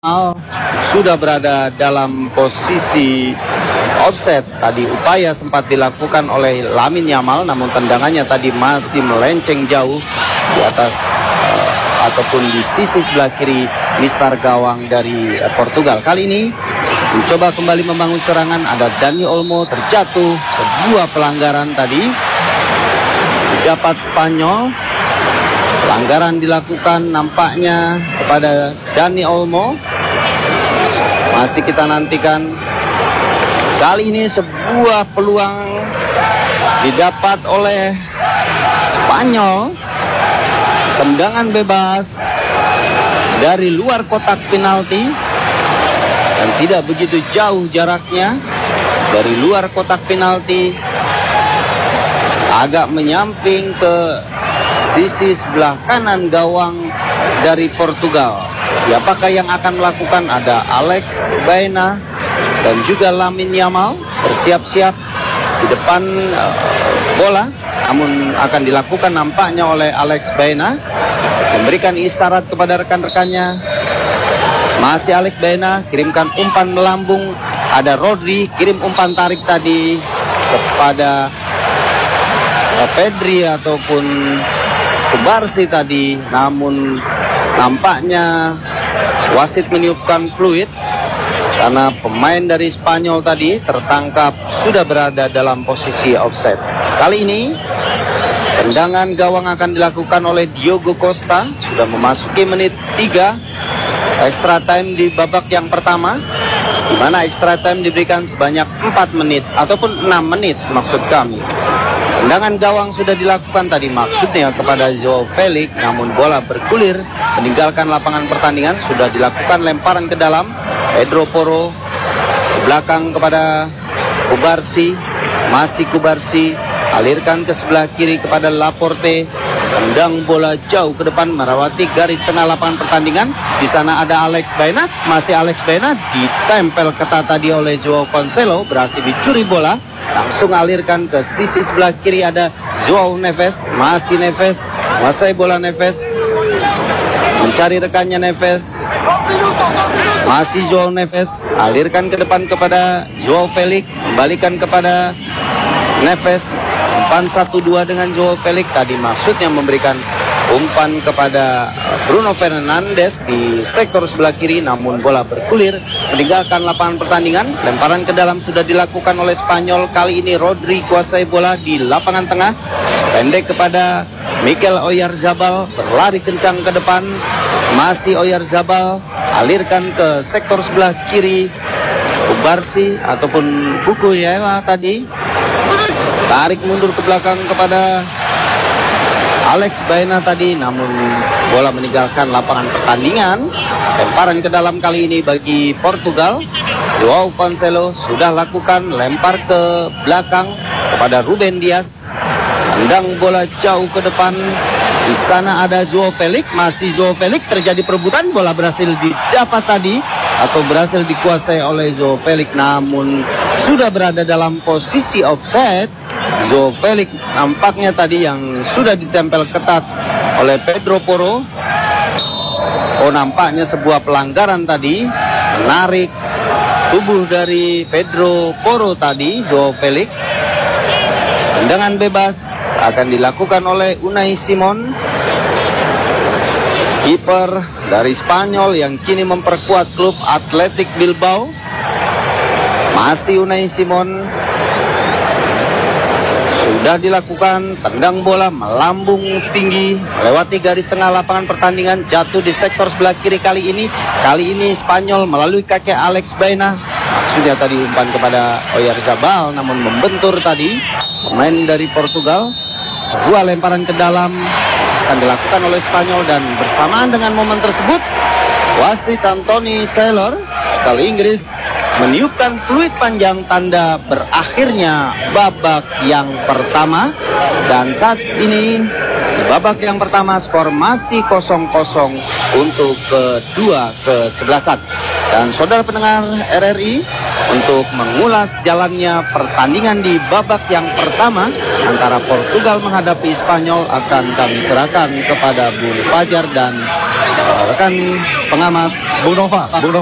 sudah berada dalam posisi offset. Tadi upaya sempat dilakukan oleh Lamine Yamal, namun tendangannya tadi masih melenceng jauh di atas ataupun di sisi sebelah kiri mistar gawang dari Portugal. Kali ini mencoba kembali membangun serangan, ada Dani Olmo terjatuh, sebuah pelanggaran tadi dapat Spanyol. Pelanggaran dilakukan nampaknya kepada Dani Olmo. Masih kita nantikan. Kali ini sebuah peluang didapat oleh Spanyol. Tendangan bebas dari luar kotak penalti dan tidak begitu jauh jaraknya dari luar kotak penalti, agak menyamping ke sisi sebelah kanan gawang dari Portugal. Siapakah yang akan melakukan? Ada Alex Baena dan juga Lamine Yamal bersiap-siap di depan bola, namun akan dilakukan nampaknya oleh Alex Baena, memberikan isyarat kepada rekan-rekannya. Masih Alex Baena kirimkan umpan melambung, ada Rodri kirim umpan tarik tadi kepada Pedri ataupun Kubarsi tadi, namun nampaknya wasit meniupkan fluid karena pemain dari Spanyol tadi tertangkap sudah berada dalam posisi offside. Kali ini tendangan gawang akan dilakukan oleh Diogo Costa. Sudah memasuki menit 3 extra time di babak yang pertama, di mana extra time diberikan sebanyak 4 menit ataupun 6 menit maksud kami. Tendangan gawang sudah dilakukan tadi maksudnya kepada Joao Felix, namun bola bergulir meninggalkan lapangan pertandingan. Sudah dilakukan lemparan ke dalam, Pedro Porro ke belakang kepada Kubarsi, masih Kubarsi, alirkan ke sebelah kiri kepada Laporte, tendang bola jauh ke depan melewati garis tengah lapangan pertandingan. Di sana ada Alex Baena, masih Alex Baena ditempel ketat tadi oleh Joao Cancelo, berhasil dicuri bola. Langsung alirkan ke sisi sebelah kiri, ada Joao Neves, masih Neves, menguasai bola Neves, mencari rekannya Neves, masih Joao Neves, alirkan ke depan kepada Joao Felix, kembalikan kepada Neves, umpan 1-2 dengan Joao Felix. Tadi maksudnya memberikan umpan kepada Bruno Fernandes di sektor sebelah kiri, namun bola bergulir meninggalkan lapangan pertandingan. Lemparan ke dalam sudah dilakukan oleh Spanyol. Kali ini Rodri kuasai bola di lapangan tengah, pendek kepada Mikel Oyarzabal, berlari kencang ke depan, masih Oyarzabal, alirkan ke sektor sebelah kiri Kubarsi ataupun Cucurella tadi, tarik mundur ke belakang kepada Alex Baena tadi, namun bola meninggalkan lapangan pertandingan. Lemparan ke dalam kali ini bagi Portugal. Joao Cancelo sudah lakukan lempar ke belakang kepada Ruben Dias, tendang bola jauh ke depan. Di sana ada Joao Felix, masih Joao Felix, terjadi perebutan, bola berhasil didapat tadi atau berhasil dikuasai oleh Joao Felix, namun sudah berada dalam posisi offside. Joao Felix nampaknya tadi yang sudah ditempel ketat oleh Pedro Porro. Nampaknya sebuah pelanggaran tadi, menarik tubuh dari Pedro Porro tadi, Joao Felix. Tendangan bebas akan dilakukan oleh Unai Simon, kiper dari Spanyol yang kini memperkuat klub Athletic Bilbao. Masih Unai Simon, sudah dilakukan tendang bola melambung tinggi melewati garis tengah lapangan pertandingan, jatuh di sektor sebelah kiri. Kali ini Spanyol melalui kaki Alex Baena, maksudnya tadi umpan kepada Oyarzabal, namun membentur tadi pemain dari Portugal. Dua lemparan ke dalam akan dilakukan oleh Spanyol, dan bersamaan dengan momen tersebut wasit Anthony Taylor asal Inggris meniupkan fluid panjang tanda berakhirnya babak yang pertama. Dan saat ini di babak yang pertama skor masih 0-0 untuk kedua kesebelasan. Dan saudara pendengar RRI, untuk mengulas jalannya pertandingan di babak yang pertama antara Portugal menghadapi Spanyol akan kami serahkan kepada Bung Fajar dan rekan pengamat Bung Nova